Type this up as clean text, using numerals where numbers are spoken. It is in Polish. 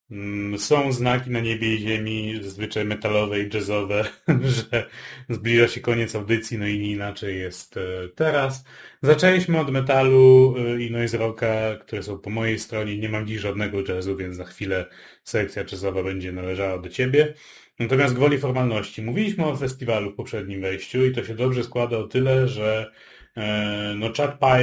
Są znaki na niebie i ziemi, zazwyczaj metalowe i jazzowe, że zbliża się koniec audycji, no i nie inaczej jest teraz. Zaczęliśmy od metalu i noise rocka, które są po mojej stronie. Nie mam dziś żadnego jazzu, więc za chwilę sekcja jazzowa będzie należała do ciebie. Natomiast gwoli formalności. Mówiliśmy o festiwalu w poprzednim wejściu i to się dobrze składa o tyle, że no Chad Pie